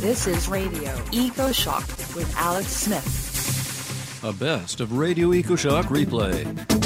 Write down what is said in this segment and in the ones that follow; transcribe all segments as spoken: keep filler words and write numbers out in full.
This is Radio EcoShock with Alex Smith. A best of Radio EcoShock replay.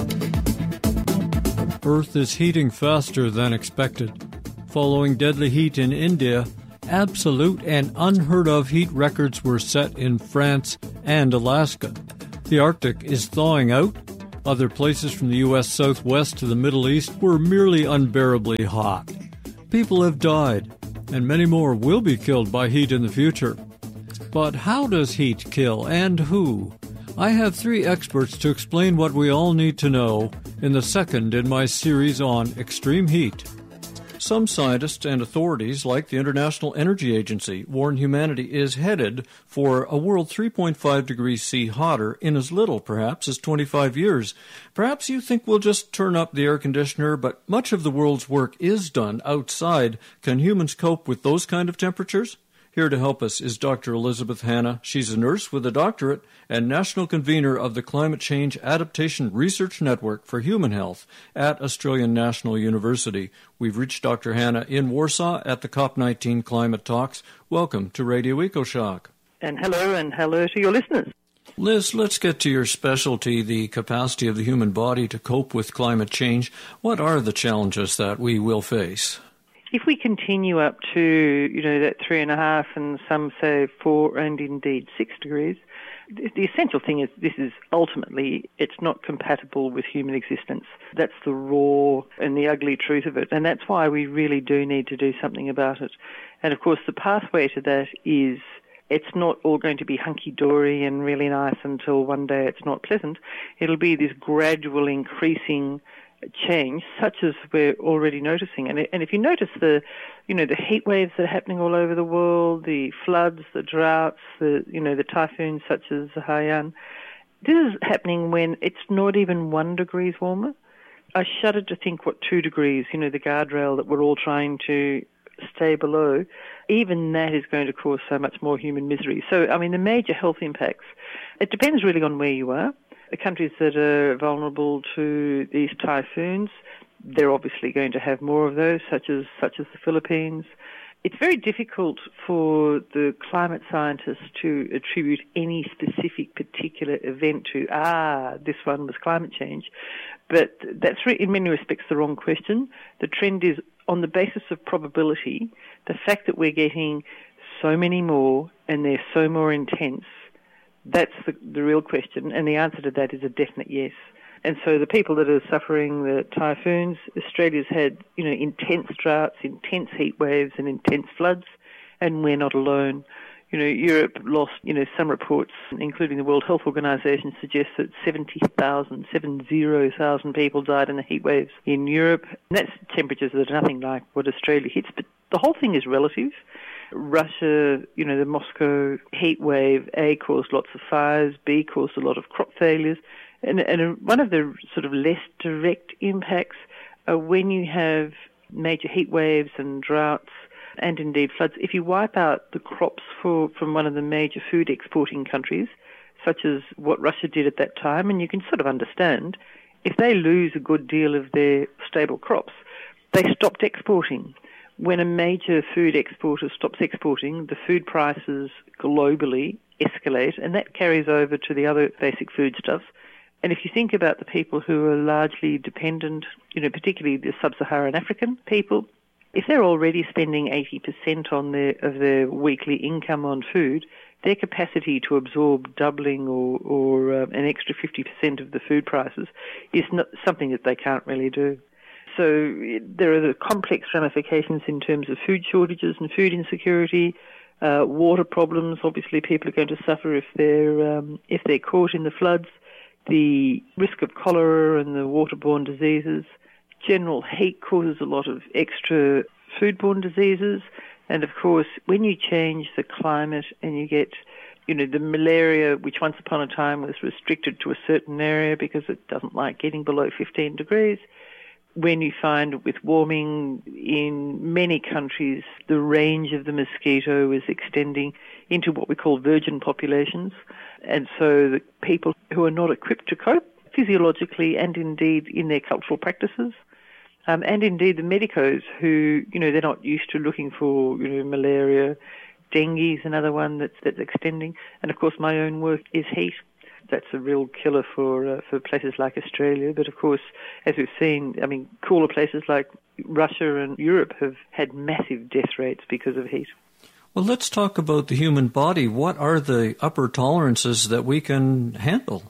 Earth is heating faster than expected. Following deadly heat in India, absolute and unheard of heat records were set in France and Alaska. The Arctic is thawing out. Other places from the U S Southwest to the Middle East were merely unbearably hot. People have died, and many more will be killed by heat in the future. But how does heat kill, and who? I have three experts to explain what we all need to know in the second in my series on extreme heat. Some scientists and authorities, like the International Energy Agency, warn humanity is headed for a world three point five degrees C hotter in as little, perhaps, as twenty-five years. Perhaps you think we'll just turn up the air conditioner, but much of the world's work is done outside. Can humans cope with those kind of temperatures? Here to help us is Doctor Elizabeth Hanna. She's a nurse with a doctorate and national convener of the Climate Change Adaptation Research Network for Human Health at Australian National University. We've reached Doctor Hanna in Warsaw at the COP nineteen Climate Talks. Welcome to Radio EcoShock. And hello, and hello to your listeners. Liz, let's get to your specialty, the capacity of the human body to cope with climate change. What are the challenges that we will face? If we continue up to, you know, that three and a half and some say four and indeed six degrees, the essential thing is this is ultimately, it's not compatible with human existence. That's the raw and the ugly truth of it. And that's why we really do need to do something about it. And of course, the pathway to that is it's not all going to be hunky-dory and really nice until one day it's not pleasant. It'll be this gradual increasing change, such as we're already noticing. And, and if you notice the, you know, the heat waves that are happening all over the world, the floods, the droughts, the, you know, the typhoons such as Haiyan, this is happening when it's not even one degrees warmer. I shudder to think what two degrees, you know, the guardrail that we're all trying to stay below, even that is going to cause so much more human misery. So, I mean, the major health impacts, it depends really on where you are. The countries that are vulnerable to these typhoons, they're obviously going to have more of those, such as such as the Philippines. It's very difficult for the climate scientists to attribute any specific particular event to, ah, this one was climate change. But that's re- in many respects the wrong question. The trend is on the basis of probability, the fact that we're getting so many more and they're so more intense. That's the, the real question, and the answer to that is a definite yes. And so the people that are suffering the typhoons, Australia's had, you know, intense droughts, intense heat waves and intense floods, and we're not alone. You know, Europe lost, you know, some reports, including the World Health Organization, suggest that seventy thousand, seventy thousand people died in the heat waves in Europe. And that's temperatures that are nothing like what Australia hits, but the whole thing is relative. Russia, you know, the Moscow heat wave, A, caused lots of fires, B, caused a lot of crop failures. And, and one of the sort of less direct impacts are when you have major heat waves and droughts and indeed floods. If you wipe out the crops for, from one of the major food exporting countries, such as what Russia did at that time, and you can sort of understand, if they lose a good deal of their stable crops, they stopped exporting. When a major food exporter stops exporting, the food prices globally escalate, and that carries over to the other basic foodstuffs. And if you think about the people who are largely dependent, you know, particularly the sub-Saharan African people, if they're already spending eighty percent on their, of their weekly income on food, their capacity to absorb doubling or, or uh, an extra fifty percent of the food prices is not something that they can't really do. So there are the complex ramifications in terms of food shortages and food insecurity, uh, water problems. Obviously, people are going to suffer if they're um, if they're caught in the floods. The risk of cholera and the waterborne diseases. General heat causes a lot of extra foodborne diseases, and of course, when you change the climate and you get, you know, the malaria, which once upon a time was restricted to a certain area because it doesn't like getting below fifteen degrees. When you find with warming in many countries, the range of the mosquito is extending into what we call virgin populations. And so the people who are not equipped to cope physiologically and indeed in their cultural practices, um, and indeed the medicos who, you know, they're not used to looking for, you know, malaria, dengue is another one that's, that's extending. And, of course, my own work is heat. That's a real killer for uh, for places like Australia. But, of course, as we've seen, I mean, cooler places like Russia and Europe have had massive death rates because of heat. Well, let's talk about the human body. What are the upper tolerances that we can handle?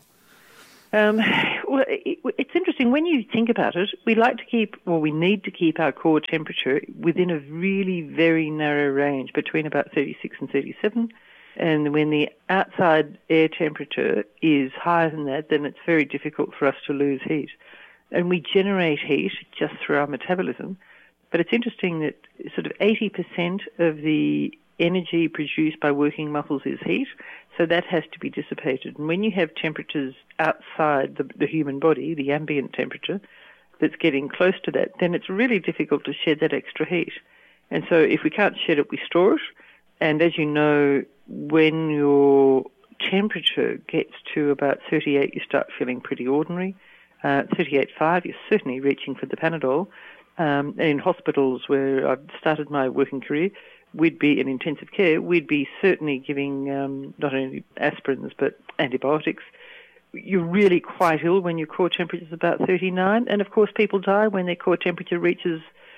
Um, well, it, it's interesting. When you think about it, we like to keep, well, we need to keep our core temperature within a really very narrow range, between about thirty-six and thirty-seven. And when the outside air temperature is higher than that, then it's very difficult for us to lose heat. And we generate heat just through our metabolism. But it's interesting that sort of eighty percent of the energy produced by working muscles is heat, so that has to be dissipated. And when you have temperatures outside the, the human body, the ambient temperature, that's getting close to that, then it's really difficult to shed that extra heat. And so if we can't shed it, we store it. And as you know, when your temperature gets to about thirty-eight, you start feeling pretty ordinary. Uh, thirty-eight point five, you're certainly reaching for the Panadol. Um, and in hospitals where I've started my working career, we'd be in intensive care, we'd be certainly giving um, not only aspirins but antibiotics. You're really quite ill when your core temperature is about thirty-nine, and of course people die when their core temperature reaches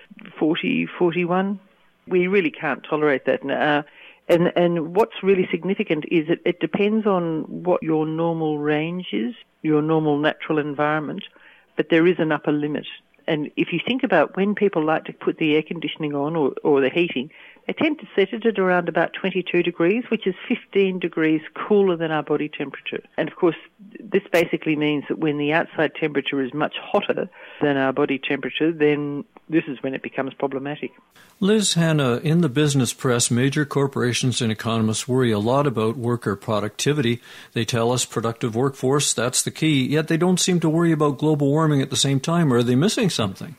forty, forty-one. We really can't tolerate that. Uh, and, and what's really significant is that it depends on what your normal range is, your normal natural environment, but there is an upper limit. And if you think about when people like to put the air conditioning on or, or the heating, they tend to set it at around about twenty-two degrees, which is fifteen degrees cooler than our body temperature. And of course, this basically means that when the outside temperature is much hotter than our body temperature, then this is when it becomes problematic. Liz Hanna, in the business press, major corporations and economists worry a lot about worker productivity. They tell us productive workforce, that's the key, yet they don't seem to worry about global warming at the same time. Or are they missing something?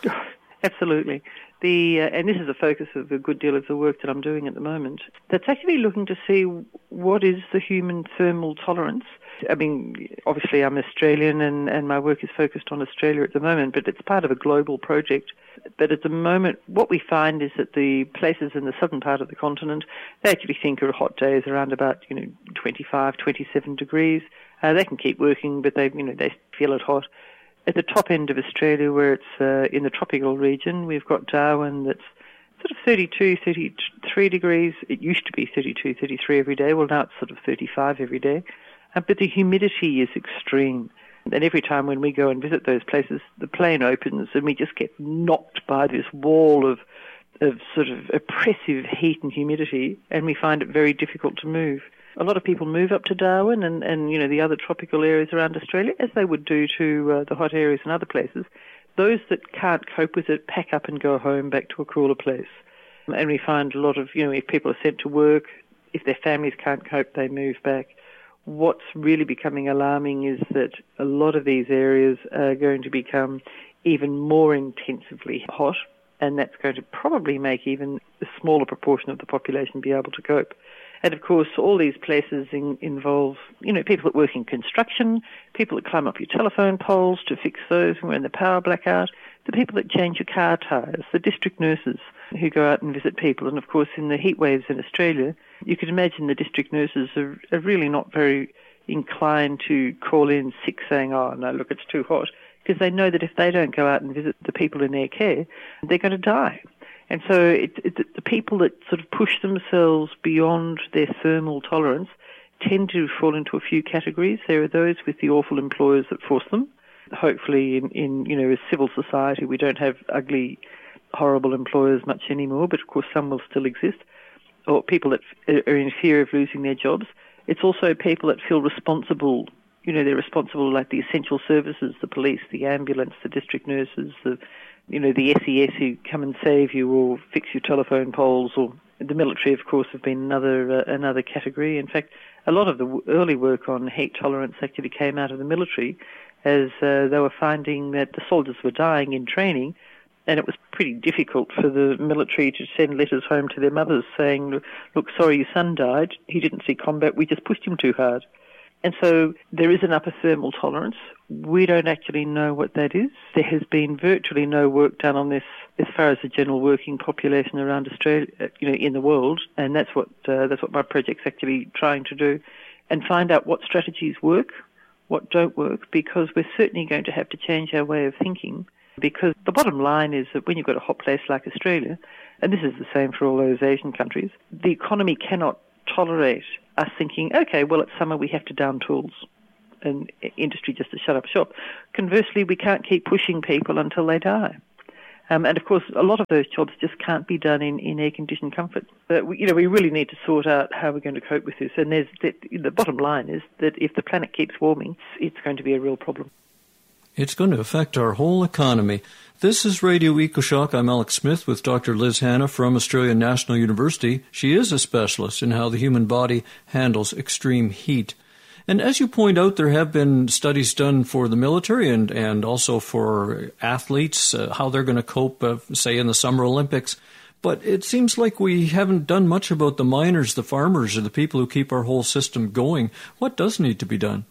Absolutely. The uh, and this is a focus of a good deal of the work that I'm doing at the moment. That's actually looking to see what is the human thermal tolerance. I mean, obviously I'm Australian and, and my work is focused on Australia at the moment, but it's part of a global project. But at the moment, what we find is that the places in the southern part of the continent, they actually think are hot days around about, you know, twenty-five, twenty-seven degrees. Uh, they can keep working, but they, you know, they feel it hot. At the top end of Australia, where it's uh, in the tropical region, we've got Darwin that's sort of thirty-two, thirty-three degrees. It used to be thirty-two, thirty-three every day. Well, now it's sort of thirty-five every day. Uh, but the humidity is extreme. And every time when we go and visit those places, the plane opens and we just get knocked by this wall of, of sort of oppressive heat and humidity, and we find it very difficult to move. A lot of people move up to Darwin and, and you know, the other tropical areas around Australia, as they would do to uh, the hot areas in other places. Those that can't cope with it pack up and go home back to a cooler place. And we find a lot of, you know, if people are sent to work, if their families can't cope, they move back. What's really becoming alarming is that a lot of these areas are going to become even more intensively hot, and that's going to probably make even a smaller proportion of the population be able to cope. And, of course, all these places in, involve, you know, people that work in construction, people that climb up your telephone poles to fix those when the power blackout, the people that change your car tyres, the district nurses who go out and visit people. And, of course, in the heat waves in Australia, you can imagine the district nurses are, are really not very inclined to call in sick saying, oh, no, look, it's too hot, because they know that if they don't go out and visit the people in their care, they're going to die. And so it, it, the people that sort of push themselves beyond their thermal tolerance tend to fall into a few categories. There are those with the awful employers that force them. Hopefully in, in you know, a civil society we don't have ugly, horrible employers much anymore, but of course some will still exist. Or people that are in fear of losing their jobs. It's also people that feel responsible. You know, they're responsible like the essential services, the police, the ambulance, the district nurses, the you know, the S E S who come and save you or fix your telephone poles, or the military, of course, have been another uh, another category. In fact, a lot of the w- early work on heat tolerance actually came out of the military, as uh, they were finding that the soldiers were dying in training, and it was pretty difficult for the military to send letters home to their mothers saying, look, sorry, your son died. He didn't see combat. We just pushed him too hard. And so there is an upper thermal tolerance. We don't actually know what that is. There has been virtually no work done on this as far as the general working population around Australia, you know, in the world, and that's what uh, that's what my project's actually trying to do, and find out what strategies work, what don't work, because we're certainly going to have to change our way of thinking. Because the bottom line is that when you've got a hot place like Australia, and this is the same for all those Asian countries, the economy cannot tolerate us thinking, okay, well, it's summer, we have to down tools, and industry just to shut up shop. Conversely, we can't keep pushing people until they die. Um, and, of course, a lot of those jobs just can't be done in, in air-conditioned comfort. But, we, you know, we really need to sort out how we're going to cope with this. And there's the, the bottom line is that if the planet keeps warming, it's going to be a real problem. It's going to affect our whole economy. This is Radio EcoShock. I'm Alex Smith with Doctor Liz Hanna from Australian National University. She is a specialist in how the human body handles extreme heat. And as you point out, there have been studies done for the military and, and also for athletes, uh, how they're going to cope, uh, say, in the Summer Olympics. But it seems like we haven't done much about the miners, the farmers, or the people who keep our whole system going. What does need to be done?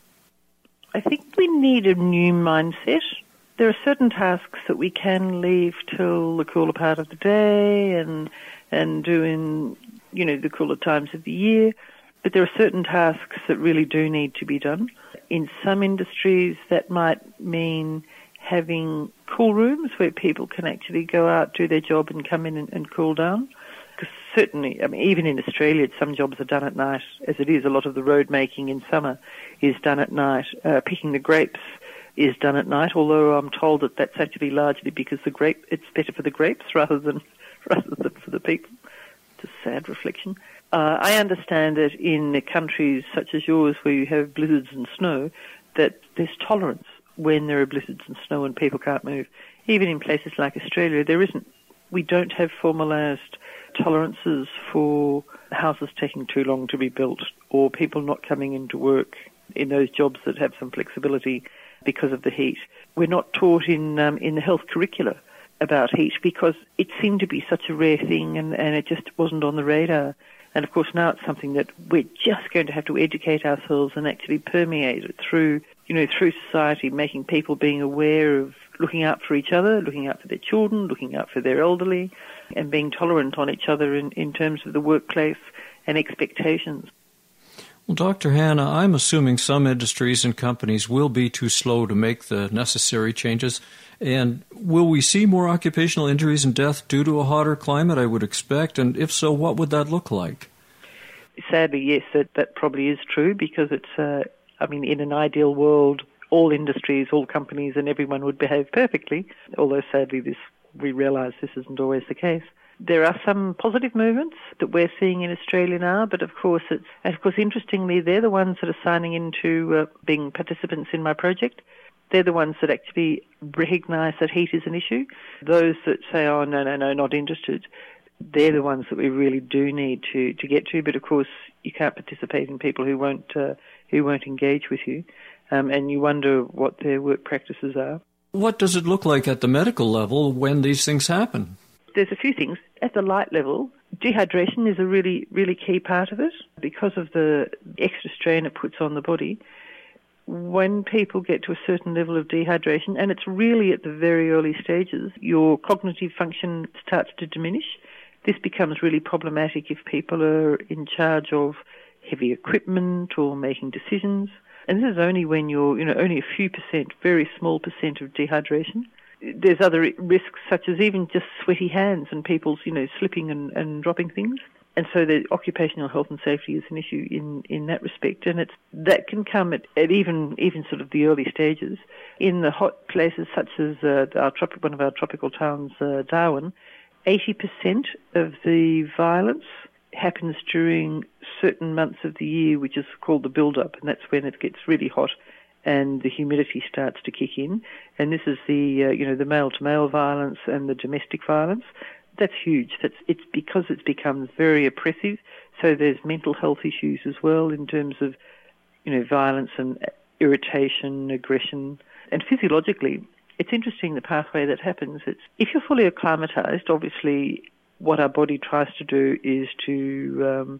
I think we need a new mindset. There are certain tasks that we can leave till the cooler part of the day and and do in, you know, the cooler times of the year. But there are certain tasks that really do need to be done. In some industries, that might mean having cool rooms where people can actually go out, do their job and come in and, and cool down. Because certainly, I mean, even in Australia, some jobs are done at night. As it is, a lot of the road making in summer is done at night. Uh, picking the grapes is done at night, although I'm told that that's actually largely because the grape it's better for the grapes rather than rather than for the people. It's a sad reflection. Uh, I understand that in countries such as yours, where you have blizzards and snow, that there's tolerance when there are blizzards and snow and people can't move. Even in places like Australia, there isn't. We don't have formalised tolerances for houses taking too long to be built or people not coming into work in those jobs that have some flexibility because of the heat. We're not taught in um, in the health curricula about heat because it seemed to be such a rare thing and, and it just wasn't on the radar. And, of course, now it's something that we're just going to have to educate ourselves and actually permeate it through, you know, through society, making people being aware of looking out for each other, looking out for their children, looking out for their elderly, and being tolerant on each other in, in terms of the workplace and expectations. Well, Doctor Hanna, I'm assuming some industries and companies will be too slow to make the necessary changes. And will we see more occupational injuries and death due to a hotter climate, I would expect? And if so, what would that look like? Sadly, yes, that, that probably is true because it's, uh, I mean, in an ideal world, all industries, all companies and everyone would behave perfectly, although sadly this we realise this isn't always the case. There are some positive movements that we're seeing in Australia now, but of course, it's, and of course, interestingly, they're the ones that are signing into uh, being participants in my project. They're the ones that actually recognise that heat is an issue. Those that say, oh, no, no, no, not interested, they're the ones that we really do need to, to get to. But of course, you can't participate in people who won't uh, who won't engage with you, um, and you wonder what their work practices are. What does it look like at the medical level when these things happen? There's a few things. At the light level, dehydration is a really, really key part of it because of the extra strain it puts on the body. When people get to a certain level of dehydration, and it's really at the very early stages, your cognitive function starts to diminish. This becomes really problematic if people are in charge of heavy equipment or making decisions. And this is only when you're, you know, only a few percent, very small percent of dehydration. There's other risks such as even just sweaty hands and people's, you know, slipping and, and dropping things. And so the occupational health and safety is an issue in, in that respect. And it's that can come at, at even even sort of the early stages. In the hot places such as uh, our tropic, one of our tropical towns, uh, Darwin, eighty percent of the violence happens during certain months of the year, which is called the build-up, and that's when it gets really hot and the humidity starts to kick in. And this is the, uh, you know, the male-to-male violence and the domestic violence. That's huge. That's it's because it's become very oppressive. So there's mental health issues as well in terms of, you know, violence and irritation, aggression. And physiologically, it's interesting the pathway that happens. It's if you're fully acclimatized, obviously what our body tries to do is to um,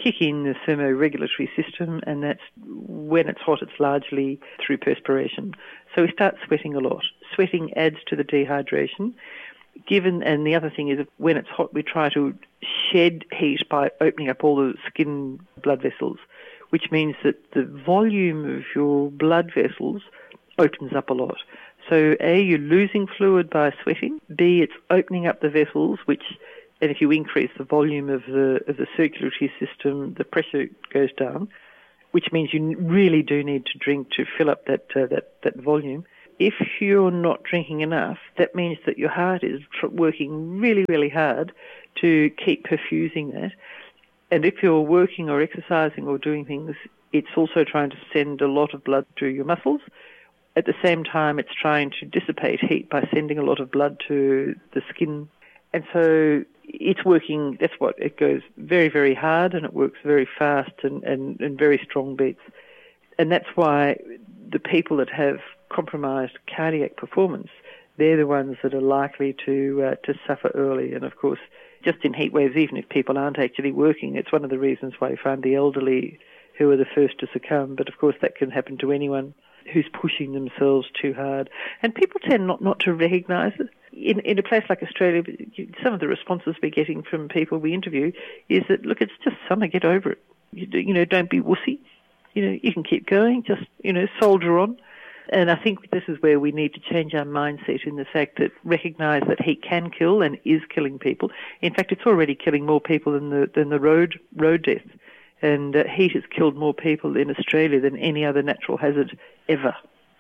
kick in the thermoregulatory system, and that's when it's hot, it's largely through perspiration. So we start sweating a lot. Sweating adds to the dehydration. Given, and the other thing is, when it's hot, we try to shed heat by opening up all the skin blood vessels, which means that the volume of your blood vessels opens up a lot. So A, you're losing fluid by sweating. B, it's opening up the vessels, which, and if you increase the volume of the of the circulatory system, the pressure goes down, which means you really do need to drink to fill up that uh, that that volume. If you're not drinking enough, that means that your heart is tr- working really, really hard to keep perfusing that. And if you're working or exercising or doing things, it's also trying to send a lot of blood to your muscles. At the same time, it's trying to dissipate heat by sending a lot of blood to the skin. And so it's working, that's what, it goes very, very hard, and it works very fast and, and, and very strong beats. And that's why the people that have compromised cardiac performance, they're the ones that are likely to uh, to suffer early. And of course, just in heat waves, even if people aren't actually working, it's one of the reasons why you find the elderly who are the first to succumb. But of course, that can happen to anyone who's pushing themselves too hard. And people tend not, not to recognise it. In, in a place like Australia, some of the responses we're getting from people we interview is that, look, it's just summer, get over it. You, you know, don't be wussy. You know, you can keep going, just, you know, soldier on. And I think this is where we need to change our mindset in the fact that recognise that heat can kill and is killing people. In fact, it's already killing more people than the than the road road deaths. And uh, heat has killed more people in Australia than any other natural hazard ever.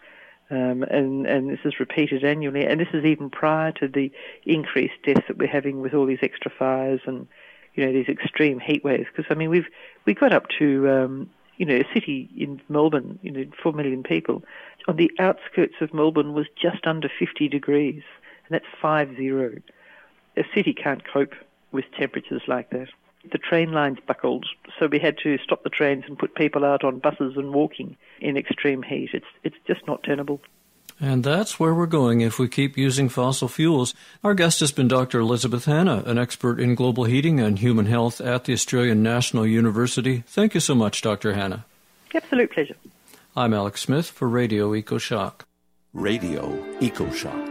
Um, and, and this is repeated annually. And this is even prior to the increased deaths that we're having with all these extra fires and, you know, these extreme heat waves. Because, I mean, we've we got up to... Um, You know, a city in Melbourne, you know, four million people, on the outskirts of Melbourne was just under fifty degrees, and that's five zero. A city can't cope with temperatures like that. The train lines buckled, so we had to stop the trains and put people out on buses and walking in extreme heat. It's it's just not tenable. And that's where we're going if we keep using fossil fuels. Our guest has been Doctor Elizabeth Hanna, an expert in global heating and human health at the Australian National University. Thank you so much, Doctor Hanna. Absolute pleasure. I'm Alex Smith for Radio EcoShock. Radio EcoShock.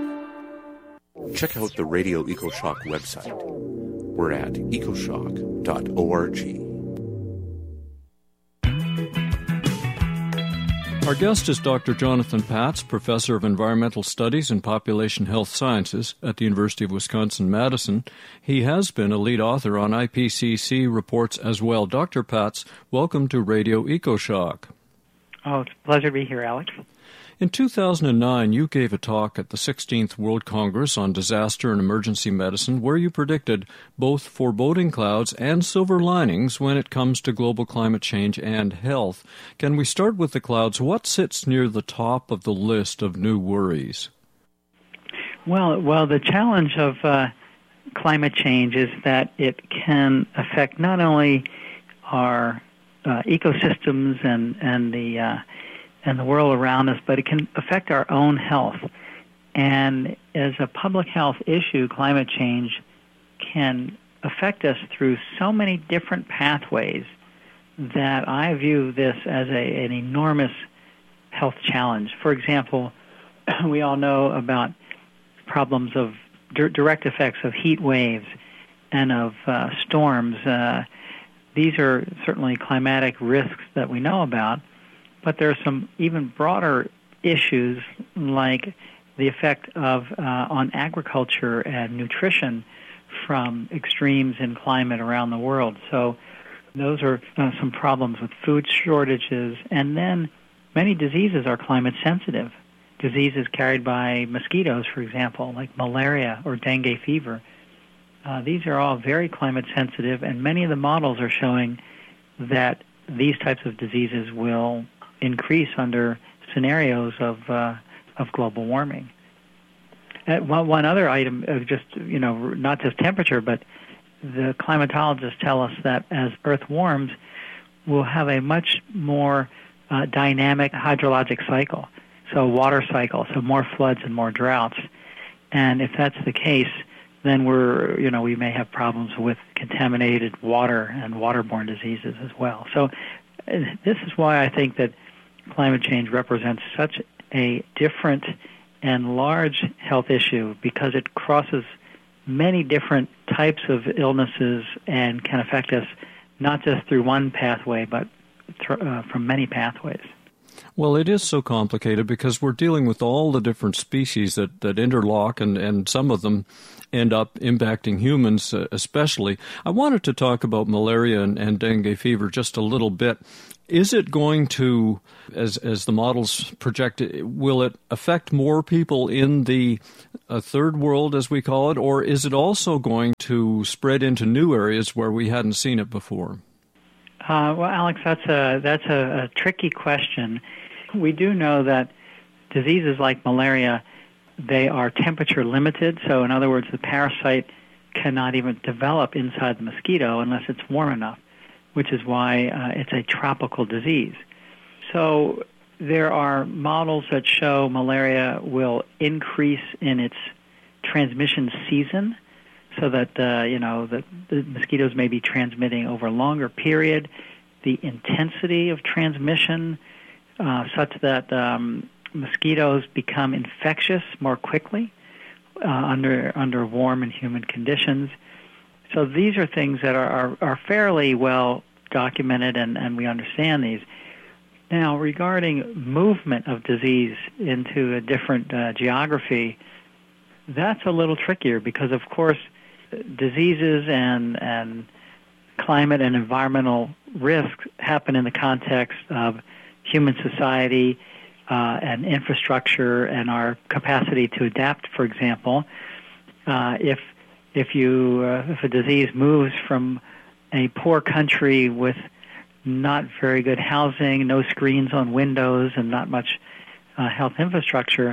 Check out the Radio EcoShock website. We're at ecoshock dot org. Our guest is Doctor Jonathan Patz, Professor of Environmental Studies and Population Health Sciences at the University of Wisconsin-Madison. He has been a lead author on I P C C reports as well. Doctor Patz, welcome to Radio EcoShock. Oh, it's a pleasure to be here, Alex. In two thousand nine, you gave a talk at the sixteenth World Congress on Disaster and Emergency Medicine where you predicted both foreboding clouds and silver linings when it comes to global climate change and health. Can we start with the clouds? What sits near the top of the list of new worries? Well, well, the challenge of uh, climate change is that it can affect not only our uh, ecosystems and, and the... Uh, and the world around us, but it can affect our own health. And as a public health issue, climate change can affect us through so many different pathways that I view this as a, an enormous health challenge. For example, we all know about problems of di- direct effects of heat waves and of uh, storms. Uh, these are certainly climatic risks that we know about. But there are some even broader issues like the effect of uh, on agriculture and nutrition from extremes in climate around the world. So those are uh, some problems with food shortages. And then many diseases are climate sensitive. Diseases carried by mosquitoes, for example, like malaria or dengue fever. Uh, these are all very climate sensitive, and many of the models are showing that these types of diseases will increase under scenarios of uh, of global warming. Uh, one, one other item, of just you know, not just temperature, but the climatologists tell us that as Earth warms, we'll have a much more uh, dynamic hydrologic cycle, so water cycle, so more floods and more droughts. And if that's the case, then we're, you know, we may have problems with contaminated water and waterborne diseases as well. So uh, this is why I think that climate change represents such a different and large health issue, because it crosses many different types of illnesses and can affect us not just through one pathway, but th- uh, from many pathways. Well, it is so complicated because we're dealing with all the different species that, that interlock, and, and some of them end up impacting humans uh, especially. I wanted to talk about malaria and, and dengue fever just a little bit. Is it going to, as as the models project, will it affect more people in the uh, third world, as we call it, or is it also going to spread into new areas where we hadn't seen it before? Uh, well, Alex, that's a that's a, a tricky question. We do know that diseases like malaria, they are temperature limited. So, in other words, the parasite cannot even develop inside the mosquito unless it's warm enough, which is why uh, it's a tropical disease. So there are models that show malaria will increase in its transmission season, so that uh, you know the, the mosquitoes may be transmitting over a longer period, the intensity of transmission uh, such that um, mosquitoes become infectious more quickly uh, under under warm and humid conditions. So these are things that are, are, are fairly well documented, and, and we understand these. Now, regarding movement of disease into a different uh, geography, that's a little trickier because, of course, diseases and and climate and environmental risks happen in the context of human society uh, and infrastructure and our capacity to adapt. For example, uh, if if you uh, if a disease moves from a poor country with not very good housing, no screens on windows, and not much uh, health infrastructure,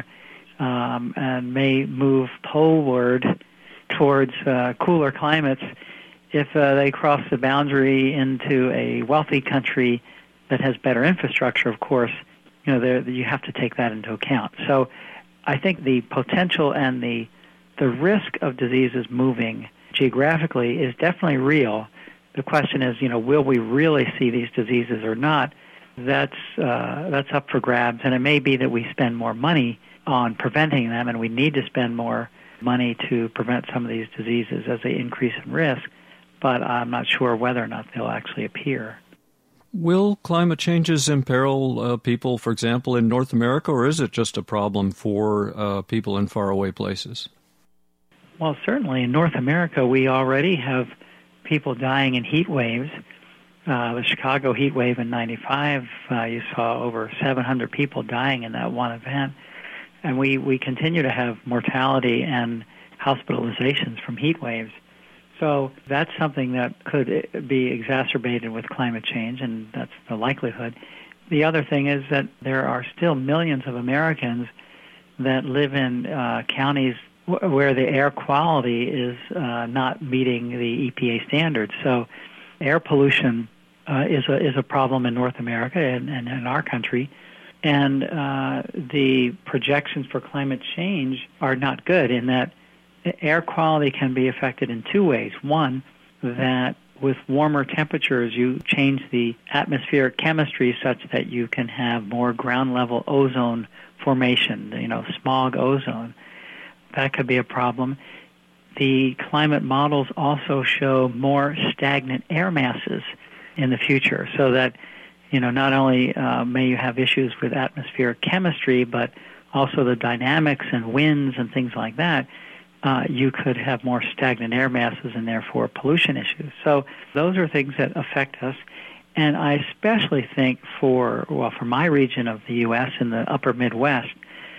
um, and may move poleward towards uh, cooler climates, if uh, they cross the boundary into a wealthy country that has better infrastructure, of course, you know, there, you have to take that into account. So I think the potential and the the risk of diseases moving geographically is definitely real. The question is, you know, will we really see these diseases or not? That's uh, that's up for grabs, and it may be that we spend more money on preventing them, and we need to spend more money to prevent some of these diseases as they increase in risk, but I'm not sure whether or not they'll actually appear. Will climate changes imperil uh, people, for example, in North America, or is it just a problem for uh, people in faraway places? Well, certainly in North America, we already have people dying in heat waves. Uh, the Chicago heat wave in ninety-five, uh, you saw over seven hundred people dying in that one event. And we, we continue to have mortality and hospitalizations from heat waves. So that's something that could be exacerbated with climate change, and that's the likelihood. The other thing is that there are still millions of Americans that live in uh, counties w- where the air quality is uh, not meeting the E P A standards. So air pollution uh, is a is a problem in North America and, and in our country. And uh, the projections for climate change are not good in that air quality can be affected in two ways. One, that with warmer temperatures, you change the atmospheric chemistry such that you can have more ground-level ozone formation, you know, smog ozone. That could be a problem. The climate models also show more stagnant air masses in the future, so that you know, not only uh, may you have issues with atmospheric chemistry, but also the dynamics and winds and things like that, uh, you could have more stagnant air masses and therefore pollution issues. So those are things that affect us. And I especially think for, well, for my region of the U S in the upper Midwest,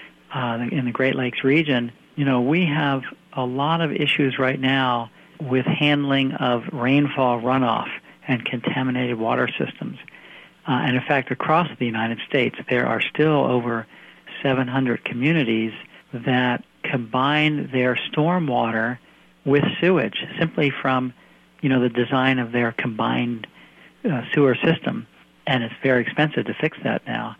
uh, in the Great Lakes region, you know, we have a lot of issues right now with handling of rainfall runoff and contaminated water systems. Uh, and in fact, across the United States, there are still over seven hundred communities that combine their stormwater with sewage simply from, you know, the design of their combined uh, sewer system. And it's very expensive to fix that now.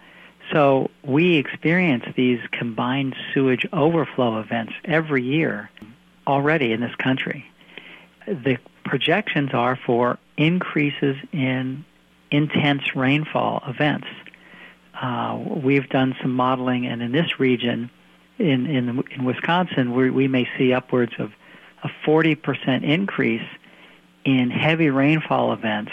So we experience these combined sewage overflow events every year already in this country. The projections are for increases in intense rainfall events. Uh, we've done some modeling, and in this region, in in, in Wisconsin, we, we may see upwards of a forty percent increase in heavy rainfall events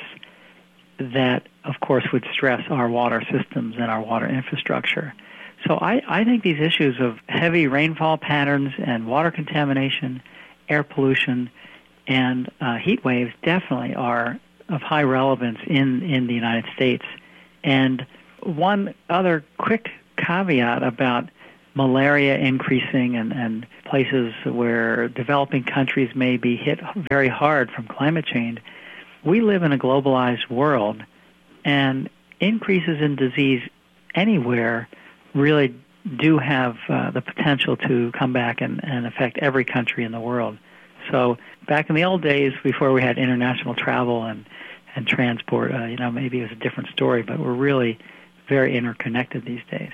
that, of course, would stress our water systems and our water infrastructure. So I, I think these issues of heavy rainfall patterns and water contamination, air pollution, and uh, heat waves definitely are of high relevance in, in the United States. And one other quick caveat about malaria increasing and, and places where developing countries may be hit very hard from climate change, we live in a globalized world, and increases in disease anywhere really do have uh, the potential to come back and, and affect every country in the world. So back in the old days, before we had international travel and, and transport, uh, you know, maybe it was a different story, but we're really very interconnected these days.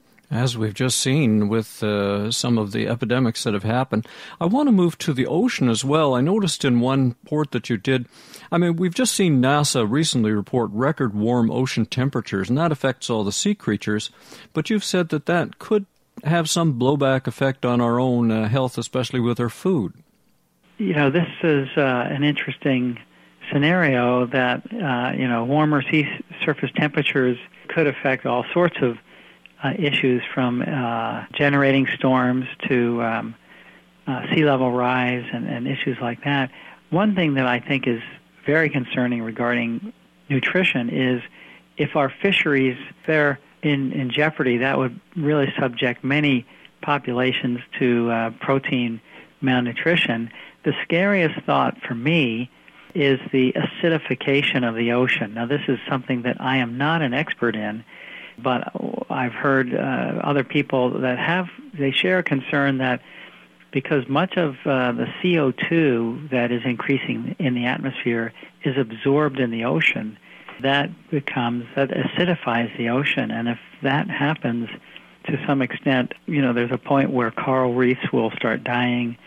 As we've just seen with uh, some of the epidemics that have happened, I want to move to the ocean as well. I noticed in one report that you did, I mean, we've just seen NASA recently report record warm ocean temperatures, and that affects all the sea creatures. But you've said that that could have some blowback effect on our own uh, health, especially with our food. You know, this is uh, an interesting scenario that, uh, you know, warmer sea surface temperatures could affect all sorts of Uh, issues, from uh, generating storms to um, uh, sea level rise and, and issues like that. One thing that I think is very concerning regarding nutrition is if our fisheries, if they're in, in jeopardy, that would really subject many populations to uh, protein malnutrition. The scariest thought for me is the acidification of the ocean. Now, this is something that I am not an expert in, but I've heard uh, other people that have, they share a concern that because much of uh, the C O two that is increasing in the atmosphere is absorbed in the ocean, that becomes, that acidifies the ocean. And if that happens to some extent, you know, there's a point where coral reefs will start dying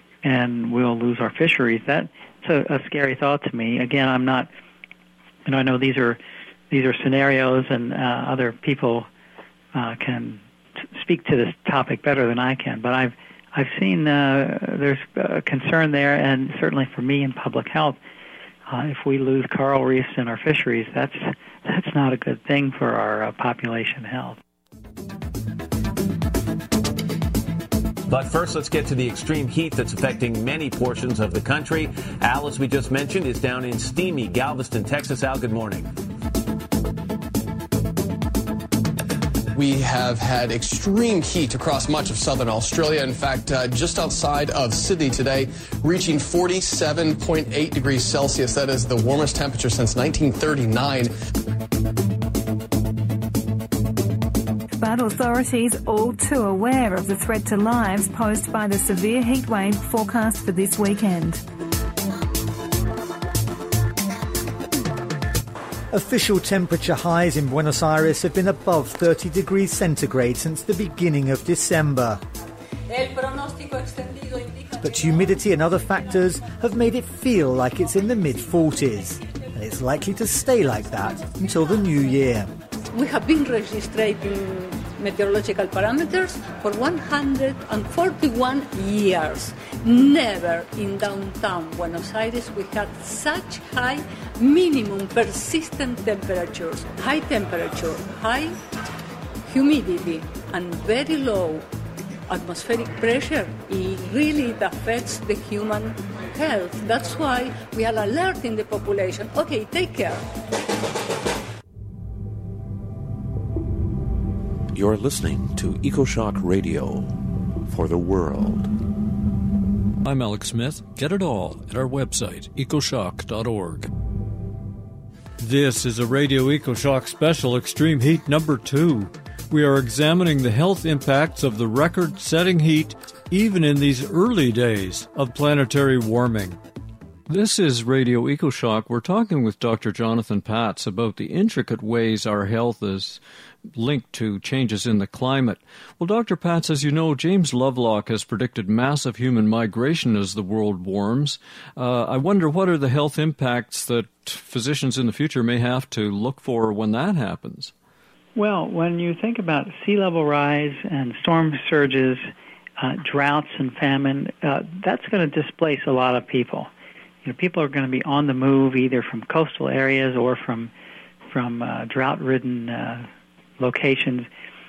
and we'll lose our fisheries. That's a, a scary thought to me. Again, I'm not, you know, I know these are These are scenarios, and uh, other people uh, can t- speak to this topic better than I can. But I've I've seen uh, there's a concern there, and certainly for me in public health, uh, if we lose coral reefs in our fisheries, that's that's not a good thing for our uh, population health. But first, let's get to the extreme heat that's affecting many portions of the country. Al, as we just mentioned, is down in steamy Galveston, Texas. Al, good morning. We have had extreme heat across much of southern Australia. In fact, uh, just outside of Sydney today, reaching forty-seven point eight degrees Celsius. That is the warmest temperature since nineteen thirty-nine. But authorities all too aware of the threat to lives posed by the severe heat wave forecast for this weekend. Official temperature highs in Buenos Aires have been above thirty degrees centigrade since the beginning of December. But humidity and other factors have made it feel like it's in the mid forties, and it's likely to stay like that until the new year. We have been registering meteorological parameters for one hundred forty-one years. Never in downtown Buenos Aires we had such high minimum persistent temperatures, high temperature, high humidity, and very low atmospheric pressure. It really affects the human health. That's why we are alerting the population. Okay, take care. You're listening to EcoShock Radio for the world. I'm Alex Smith. Get it all at our website, ecoshock dot org. This is a Radio EcoShock Special Extreme Heat number two. We are examining the health impacts of the record-setting heat even in these early days of planetary warming. This is Radio EcoShock. We're talking with Doctor Jonathan Patz about the intricate ways our health is linked to changes in the climate. Well, Doctor Patz, as you know, James Lovelock has predicted massive human migration as the world warms. Uh, I wonder what are the health impacts that physicians in the future may have to look for when that happens? Well, when you think about sea level rise and storm surges, uh, droughts and famine, uh, that's going to displace a lot of people. You know, people are going to be on the move either from coastal areas or from from uh, drought-ridden uh, locations,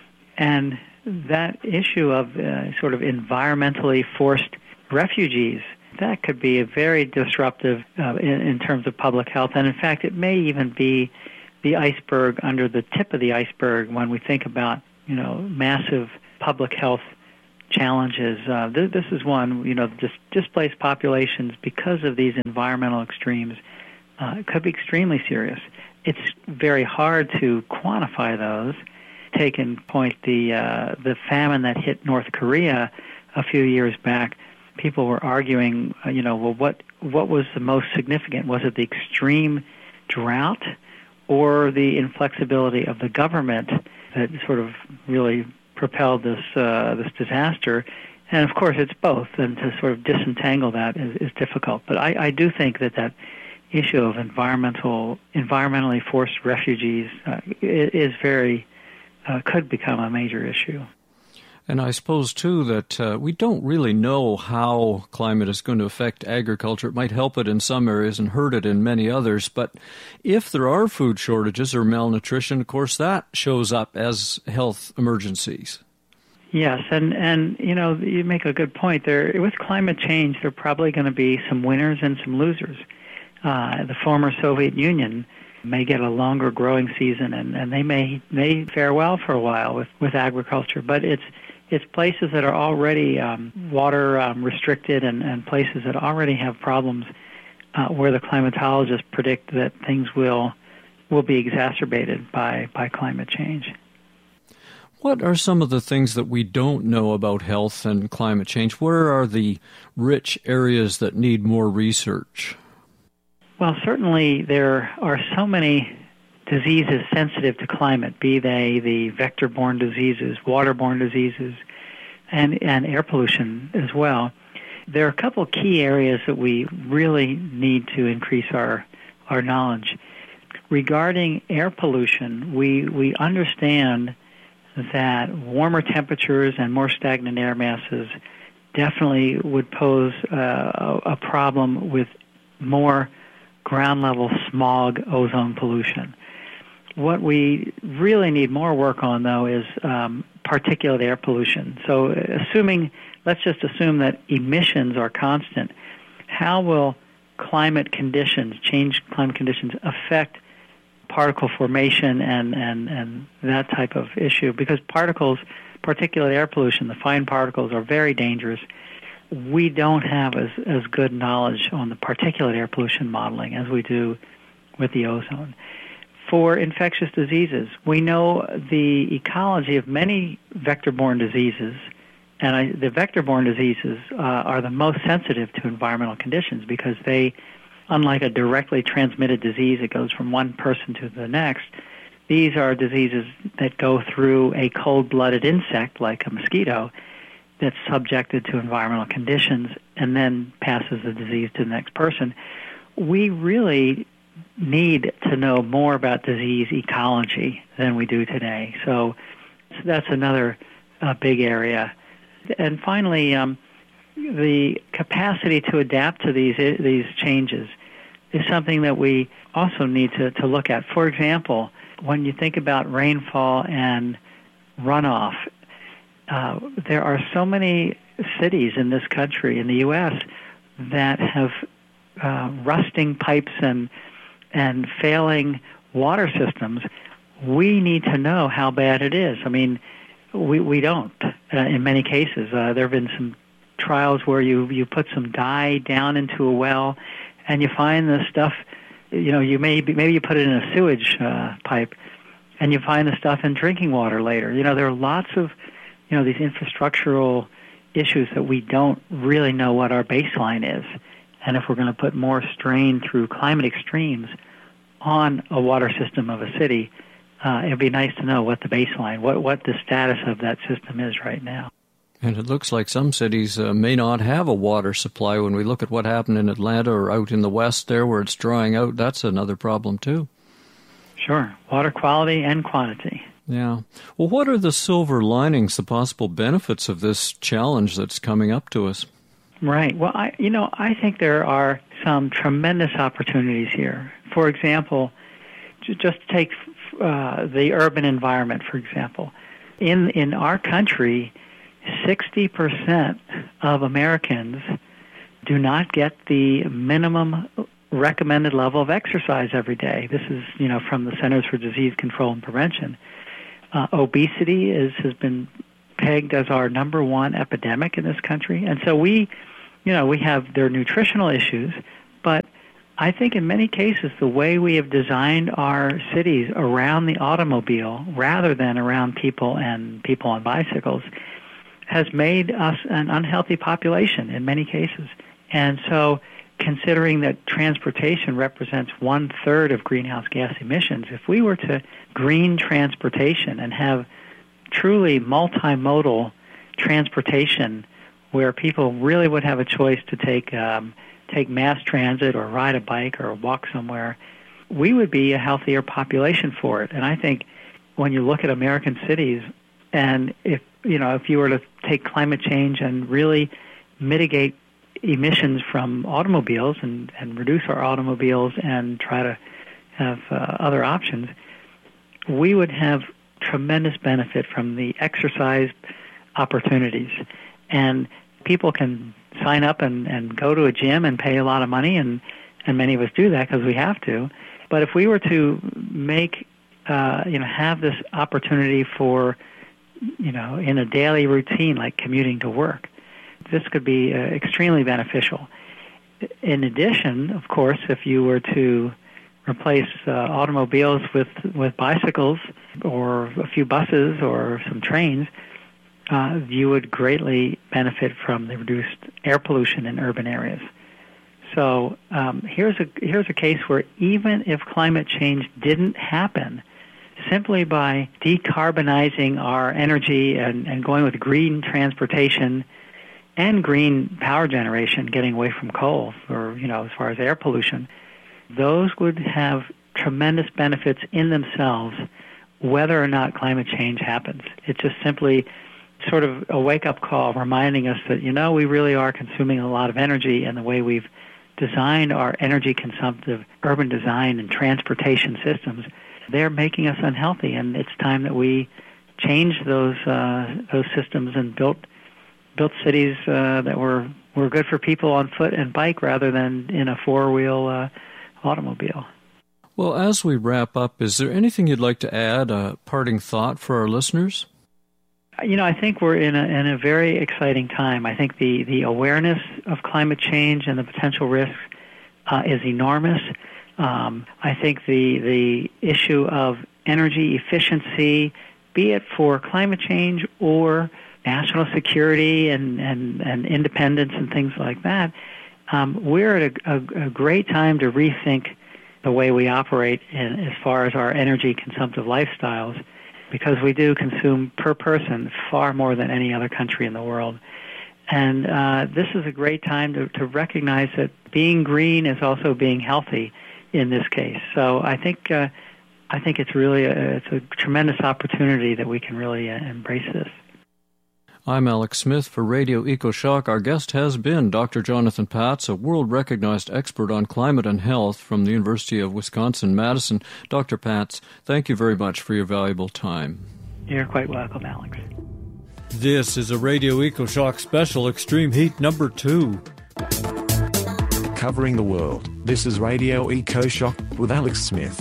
and that issue of uh, sort of environmentally forced refugees, that could be a very disruptive uh, in, in terms of public health, and in fact, it may even be the iceberg under the tip of the iceberg when we think about, you know, massive public health challenges. Uh, th- this is one, you know, dis- displaced populations because of these environmental extremes uh, could be extremely serious. It's very hard to quantify those. Take in point the uh, the famine that hit North Korea a few years back. People were arguing, uh, you know, well, what what was the most significant? Was it the extreme drought or the inflexibility of the government that sort of really propelled this uh, this disaster? And of course it's both, and to sort of disentangle that is, is difficult. But I, I do think that that issue of environmental environmentally forced refugees uh, is very uh, could become a major issue. And I suppose, too, that uh, we don't really know how climate is going to affect agriculture. It might help it in some areas and hurt it in many others. But if there are food shortages or malnutrition, of course, that shows up as health emergencies. Yes, and, and you know, you make a good point there. With climate change, there are probably going to be some winners and some losers. Uh, the former Soviet Union may get a longer growing season, and, and they may may fare well for a while with, with agriculture. But it's It's places that are already um, water um, restricted and, and places that already have problems uh, where the climatologists predict that things will will be exacerbated by, by climate change. What are some of the things that we don't know about health and climate change? Where are the rich areas that need more research? Well, certainly there are so many diseases sensitive to climate, be they the vector-borne diseases, waterborne diseases, and, and air pollution as well. There are a couple of key areas that we really need to increase our, our knowledge. Regarding air pollution, we, we understand that warmer temperatures and more stagnant air masses definitely would pose uh, a problem with more ground-level smog ozone pollution. What we really need more work on, though, is um, particulate air pollution. So assuming, let's just assume that emissions are constant, how will climate conditions, changed climate conditions, affect particle formation and, and, and that type of issue? Because particles, particulate air pollution, the fine particles, are very dangerous. We don't have as, as good knowledge on the particulate air pollution modeling as we do with the ozone. For infectious diseases, we know the ecology of many vector-borne diseases, and I, the vector-borne diseases uh, are the most sensitive to environmental conditions because they, unlike a directly transmitted disease that goes from one person to the next, these are diseases that go through a cold-blooded insect like a mosquito that's subjected to environmental conditions and then passes the disease to the next person. We really need to know more about disease ecology than we do today. So that's another uh, big area. And finally, um, the capacity to adapt to these these changes is something that we also need to, to look at. For example, when you think about rainfall and runoff, uh, there are so many cities in this country, in the U S, that have uh, rusting pipes and and failing water systems. We need to know how bad it is. I mean, we we don't uh, in many cases. Uh, there have been some trials where you, you put some dye down into a well and you find the stuff, you know, you may be, maybe you put it in a sewage uh, pipe and you find the stuff in drinking water later. You know, there are lots of, you know, these infrastructural issues that we don't really know what our baseline is. And if we're going to put more strain through climate extremes on a water system of a city, uh, it'd be nice to know what the baseline, what, what the status of that system is right now. And it looks like some cities uh, may not have a water supply. When we look at what happened in Atlanta or out in the west there where it's drying out, that's another problem too. Sure. Water quality and quantity. Yeah. Well, what are the silver linings, the possible benefits of this challenge that's coming up to us? Right. Well, I, you know, I think there are some tremendous opportunities here. For example, just take uh, the urban environment, for example. In in our country, sixty percent of Americans do not get the minimum recommended level of exercise every day. This is, you know, from the Centers for Disease Control and Prevention. Uh, obesity is has been pegged as our number one epidemic in this country. And so we, you know, we have their nutritional issues, but I think in many cases the way we have designed our cities around the automobile rather than around people and people on bicycles has made us an unhealthy population in many cases. And so considering that transportation represents one-third of greenhouse gas emissions, if we were to green transportation and have truly multimodal transportation where people really would have a choice to take um, take mass transit or ride a bike or walk somewhere, we would be a healthier population for it. And I think when you look at American cities, and if you know if you were to take climate change and really mitigate emissions from automobiles and, and reduce our automobiles and try to have uh, other options, we would have tremendous benefit from the exercise opportunities. And people can sign up and, and go to a gym and pay a lot of money, and, and many of us do that because we have to. But if we were to make, uh, you know, have this opportunity for, you know, in a daily routine like commuting to work, this could be uh, extremely beneficial. In addition, of course, if you were to replace uh, automobiles with, with bicycles or a few buses or some trains, uh, you would greatly benefit from the reduced air pollution in urban areas. So um, here's a here's a case where even if climate change didn't happen, simply by decarbonizing our energy and, and going with green transportation and green power generation, getting away from coal, or, you know, as far as air pollution, those would have tremendous benefits in themselves whether or not climate change happens. It's just simply sort of a wake-up call reminding us that, you know, we really are consuming a lot of energy, and the way we've designed our energy-consumptive urban design and transportation systems, they're making us unhealthy, and it's time that we change those uh, those systems and built built cities uh, that were, were good for people on foot and bike rather than in a four-wheel uh, automobile. Well, as we wrap up, is there anything you'd like to add, a parting thought for our listeners? You know, I think we're in a, in a very exciting time. I think the, the awareness of climate change and the potential risks uh, is enormous. Um, I think the the issue of energy efficiency, be it for climate change or national security and, and, and independence and things like that, um, we're at a, a, a great time to rethink the way we operate in, as far as our energy consumptive lifestyles, because we do consume per person far more than any other country in the world. And uh, this is a great time to, to recognize that being green is also being healthy in this case. So I think uh, I think it's really a, it's a tremendous opportunity that we can really uh, embrace this. I'm Alex Smith for Radio EcoShock. Our guest has been Doctor Jonathan Patz, a world-recognized expert on climate and health from the University of Wisconsin-Madison. Doctor Patz, thank you very much for your valuable time. You're quite welcome, Alex. This is a Radio EcoShock special, Extreme Heat number two. Covering the world, this is Radio EcoShock with Alex Smith.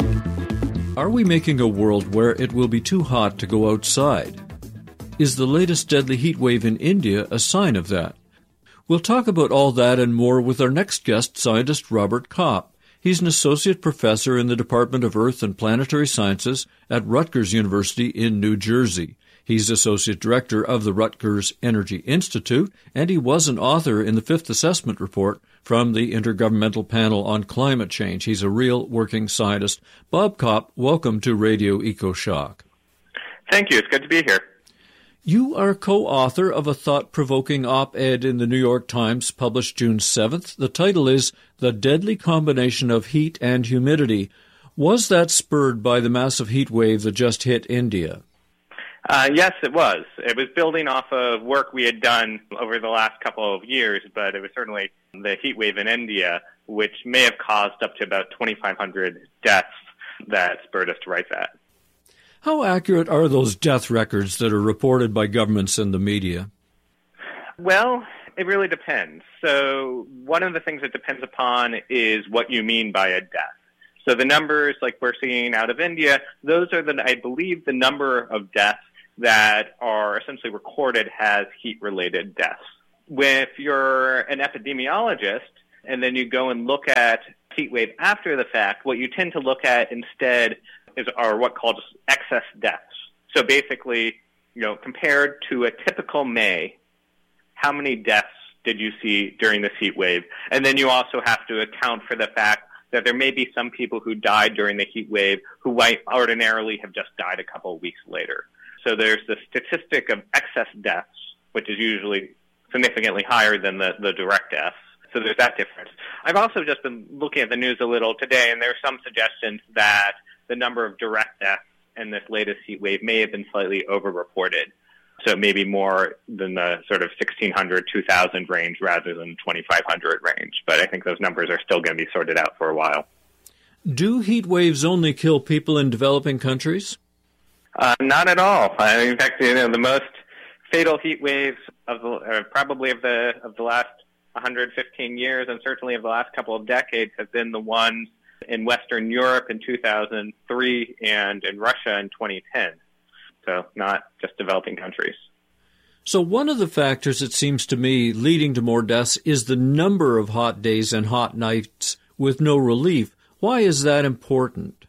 Are we making a world where it will be too hot to go outside? Is the latest deadly heat wave in India a sign of that? We'll talk about all that and more with our next guest, scientist Robert Kopp. He's an associate professor in the Department of Earth and Planetary Sciences at Rutgers University in New Jersey. He's Associate Director of the Rutgers Energy Institute, and he was an author in the Fifth Assessment Report from the Intergovernmental Panel on Climate Change. He's a real working scientist. Bob Kopp, welcome to Radio EcoShock. Thank you. It's good to be here. You are co-author of a thought-provoking op-ed in the New York Times published June seventh. The title is The Deadly Combination of Heat and Humidity. Was that spurred by the massive heat wave that just hit India? Uh, yes, it was. It was building off of work we had done over the last couple of years, but it was certainly the heat wave in India, which may have caused up to about twenty-five hundred deaths that spurred us to write that. How accurate are those death records that are reported by governments and the media? Well, it really depends. So one of the things it depends upon is what you mean by a death. So the numbers like we're seeing out of India, those are, the I believe, the number of deaths that are essentially recorded as heat-related deaths. If you're an epidemiologist and then you go and look at heat wave after the fact, what you tend to look at instead is are what called excess deaths. So basically, you know, compared to a typical May, how many deaths did you see during this heat wave? And then you also have to account for the fact that there may be some people who died during the heat wave who might ordinarily have just died a couple of weeks later. So there's the statistic of excess deaths, which is usually significantly higher than the, the direct deaths. So there's that difference. I've also just been looking at the news a little today, and there are some suggestions that the number of direct deaths in this latest heat wave may have been slightly overreported. So maybe more than the sort of sixteen hundred, two thousand range rather than twenty-five hundred range. But I think those numbers are still going to be sorted out for a while. Do heat waves only kill people in developing countries? Uh, not at all. Uh, in fact, you know, the most fatal heat waves of the, uh, probably of the of the last one hundred fifteen years, and certainly of the last couple of decades, have been the ones in Western Europe in two thousand three and in Russia in twenty ten. So not just developing countries. So one of the factors, it seems to me, leading to more deaths is the number of hot days and hot nights with no relief. Why is that important?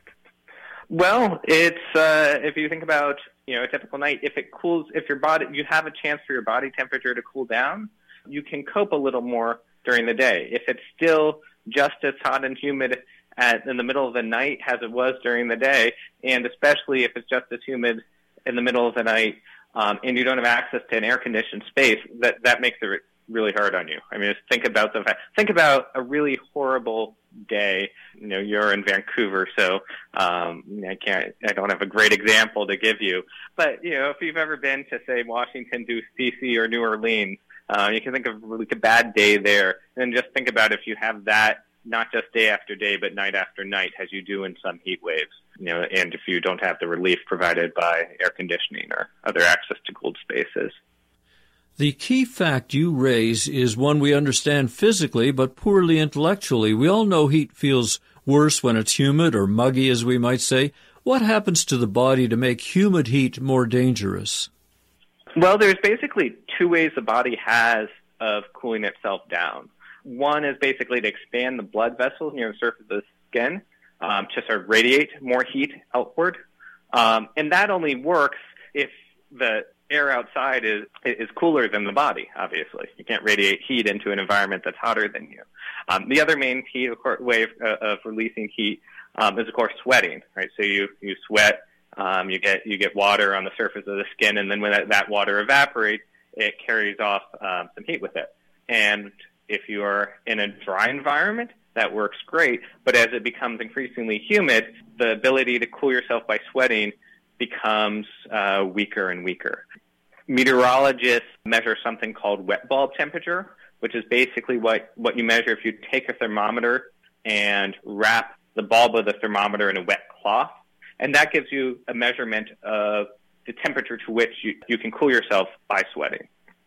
Well, it's uh, if you think about you know a typical night, if it cools, if your body, you have a chance for your body temperature to cool down, you can cope a little more during the day. If it's still just as hot and humid at, in the middle of the night as it was during the day, and especially if it's just as humid in the middle of the night, um, and you don't have access to an air-conditioned space, that that makes it really hard on you. I mean, just think about the think about a really horrible day. You know, you're in Vancouver, so um, I can't. I don't have a great example to give you. But you know, if you've ever been to say Washington, D C, or New Orleans, uh, you can think of like a bad day there, and just think about if you have that not just day after day, but night after night, as you do in some heat waves. You know, and if you don't have the relief provided by air conditioning or other access to cooled spaces. The key fact you raise is one we understand physically, but poorly intellectually. We all know heat feels worse when it's humid or muggy, as we might say. What happens to the body to make humid heat more dangerous? Well, there's basically two ways the body has of cooling itself down. One is basically to expand the blood vessels near the surface of the skin um, to sort of radiate more heat outward. Um, and that only works if the air outside is is cooler than the body, obviously. You can't radiate heat into an environment that's hotter than you. Um, the other main heat of course, way of, uh, of releasing heat um, is, of course, sweating, right? So you, you sweat, um, you get you get water on the surface of the skin, and then when that, that water evaporates, it carries off um, some heat with it. And if you are in a dry environment, that works great. But as it becomes increasingly humid, the ability to cool yourself by sweating becomes uh, weaker and weaker. Meteorologists measure something called wet bulb temperature, which is basically what, what you measure if you take a thermometer and wrap the bulb of the thermometer in a wet cloth. And that gives you a measurement of the temperature to which you, you can cool yourself by sweating.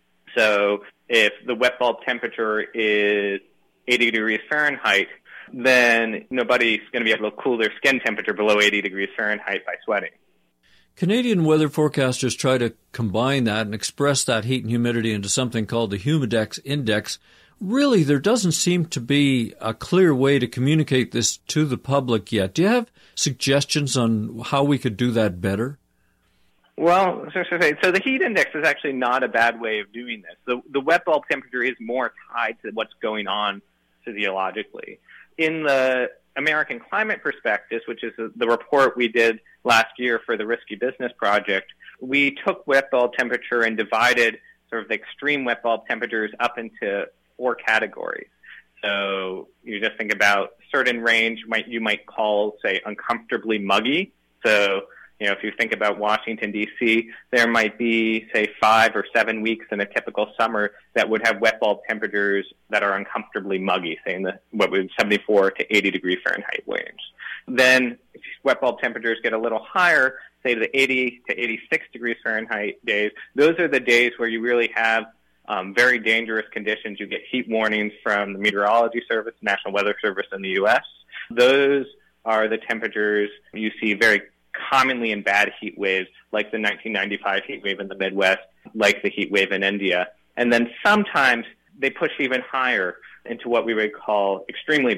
So if the wet bulb temperature is eighty degrees Fahrenheit, then nobody's going to be able to cool their skin temperature below eighty degrees Fahrenheit by sweating. Canadian weather forecasters try to combine that and express that heat and humidity into something called the Humidex Index. Really, there doesn't seem to be a clear way to communicate this to the public yet. Do you have suggestions on how we could do that better? Well, so, so, so the heat index is actually not a bad way of doing this. The, the wet bulb temperature is more tied to what's going on physiologically. In the American Climate Prospectus, which is the report we did last year for the Risky Business Project, we took wet bulb temperature and divided sort of the extreme wet bulb temperatures up into four categories. So you just think about certain range might you might call, say, uncomfortably muggy. So, you know, if you think about Washington, D C, there might be, say, five or seven weeks in a typical summer that would have wet bulb temperatures that are uncomfortably muggy, say in the what would seventy-four to eighty degree Fahrenheit range. Then if wet bulb temperatures get a little higher, say the eighty to eighty-six degrees Fahrenheit days, those are the days where you really have um, very dangerous conditions. You get heat warnings from the Meteorology Service, National Weather Service in the U S. Those are the temperatures you see very commonly in bad heat waves, like the nineteen ninety-five heat wave in the Midwest, like the heat wave in India. And then sometimes they push even higher into what we would call extremely